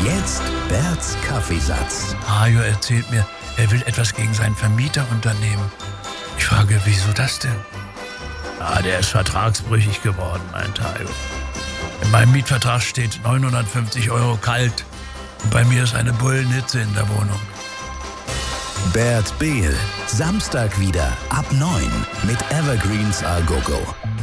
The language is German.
Jetzt Berts Kaffeesatz. Hajo erzählt mir, er will etwas gegen seinen Vermieter unternehmen. Ich frage, wieso das denn? Der ist vertragsbrüchig geworden, meint Hajo. In meinem Mietvertrag steht 950 € kalt. Und bei mir ist eine Bullenhitze in der Wohnung. Bert Behl, Samstag wieder ab 9 mit Evergreens A Go Go.